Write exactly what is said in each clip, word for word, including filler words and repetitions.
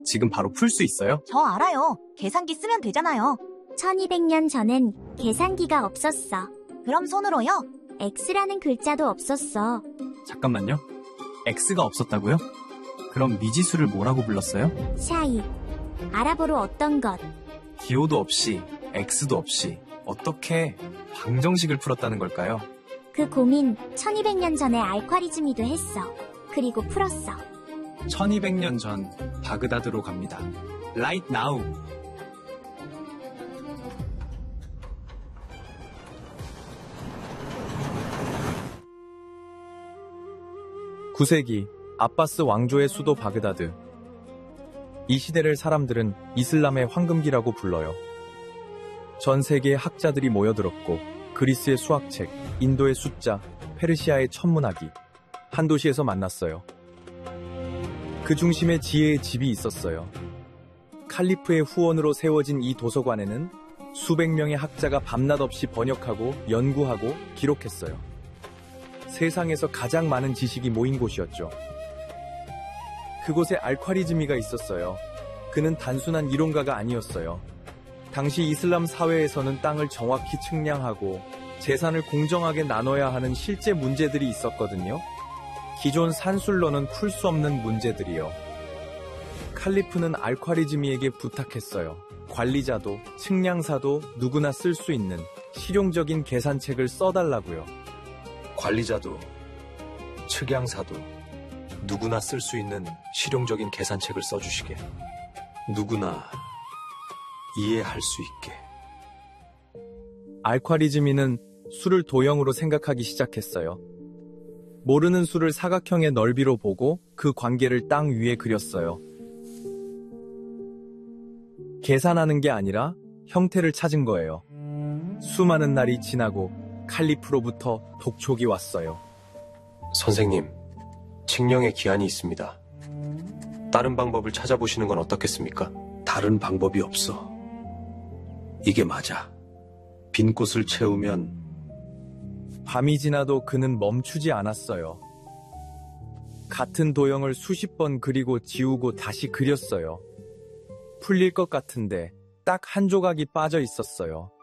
지금 바로 풀 수 있어요? 저 알아요. 계산기 쓰면 되잖아요. 천이백 년 전엔 계산기가 없었어. 그럼 손으로요? X라는 글자도 없었어. 잠깐만요. X가 없었다고요? 그럼 미지수를 뭐라고 불렀어요? 샤이. 알아보러 어떤 것. 기호도 없이 X도 없이 어떻게 방정식을 풀었다는 걸까요? 그 고민 천이백 년 전에 알콰리즘이도 했어. 그리고 풀었어. 천이백 년 전 바그다드로 갑니다. Right now. 구 세기 아바스 왕조의 수도 바그다드. 이 시대를 사람들은 이슬람의 황금기라고 불러요. 전 세계의 학자들이 모여들었고 그리스의 수학책, 인도의 숫자, 페르시아의 천문학이 한 도시에서 만났어요. 그 중심에 지혜의 집이 있었어요. 칼리프의 후원으로 세워진 이 도서관에는 수백 명의 학자가 밤낮 없이 번역하고 연구하고 기록했어요. 세상에서 가장 많은 지식이 모인 곳이었죠. 그곳에 알콰리즈미가 있었어요. 그는 단순한 이론가가 아니었어요. 당시 이슬람 사회에서는 땅을 정확히 측량하고 재산을 공정하게 나눠야 하는 실제 문제들이 있었거든요. 기존 산술로는 풀 수 없는 문제들이요. 칼리프는 알콰리즈미에게 부탁했어요. 관리자도 측량사도 누구나 쓸 수 있는 실용적인 계산책을 써달라고요. 관리자도 측량사도 누구나 쓸 수 있는 실용적인 계산책을 써주시게. 누구나 이해할 수 있게. 알콰리즈미는 수를 도형으로 생각하기 시작했어요. 모르는 수를 사각형의 넓이로 보고 그 관계를 땅 위에 그렸어요. 계산하는 게 아니라 형태를 찾은 거예요. 수많은 날이 지나고 칼리프로부터 독촉이 왔어요. 선생님, 칙령의 기한이 있습니다. 다른 방법을 찾아보시는 건 어떻겠습니까? 다른 방법이 없어. 이게 맞아. 빈 곳을 채우면. 밤이 지나도 그는 멈추지 않았어요. 같은 도형을 수십 번 그리고 지우고 다시 그렸어요. 풀릴 것 같은데 딱 한 조각이 빠져 있었어요.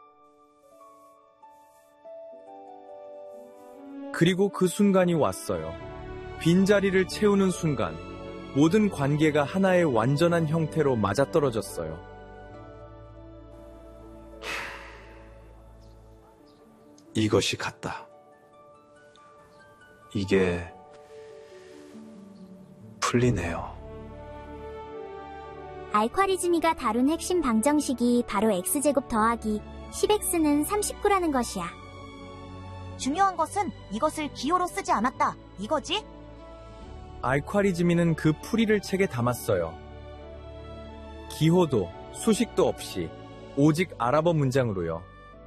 그리고 그 순간이 왔어요. 빈자리를 채우는 순간 모든 관계가 하나의 완전한 형태로 맞아떨어졌어요. 이것이 같다. 이게 풀리네요. 알콰리즈미가 다룬 핵심 방정식이 바로 X제곱 더하기 십 엑스는 삼십구라는 것이야. 중요한 것은 이것을 기호로 쓰지 않았다. 이거지? 알콰리즈미는 그 풀이를 책에 담았어요. 기호도 수식도 없이 오직 아랍어 문장으로요.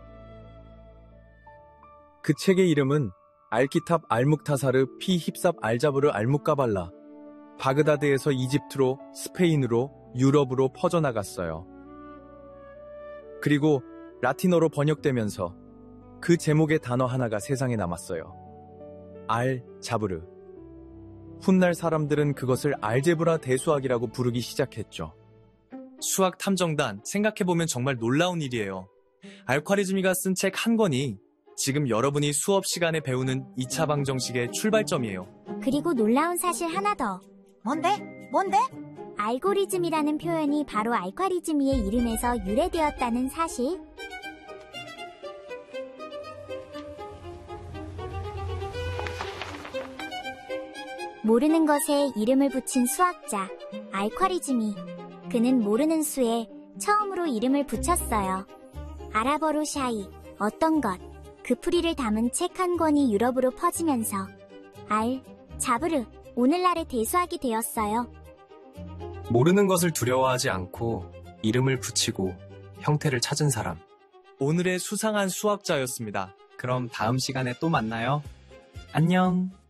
그 책의 이름은 알키탑 알묵타사르 피 힙삽 알자브르 알묵가발라. 바그다드에서 이집트로, 스페인으로, 유럽으로 퍼져나갔어요. 그리고 라틴어로 번역되면서 그 제목의 단어 하나가 세상에 남았어요. 알-자브르. 훗날 사람들은 그것을 알제브라 대수학이라고 부르기 시작했죠. 수학 탐정단, 생각해보면 정말 놀라운 일이에요. 알콰리즈미가 쓴 책 한 권이 지금 여러분이 수업 시간에 배우는 이 차 방정식의 출발점이에요. 그리고 놀라운 사실 하나 더. 뭔데? 뭔데? 알고리즘이라는 표현이 바로 알콰리즈미의 이름에서 유래되었다는 사실. 모르는 것에 이름을 붙인 수학자, 알콰리즈미. 그는 모르는 수에 처음으로 이름을 붙였어요. 아랍어로 샤이, 어떤 것. 그 풀이를 담은 책 한 권이 유럽으로 퍼지면서 알, 자브르, 오늘날의 대수학이 되었어요. 모르는 것을 두려워하지 않고 이름을 붙이고 형태를 찾은 사람. 오늘의 수상한 수학자였습니다. 그럼 다음 시간에 또 만나요. 안녕.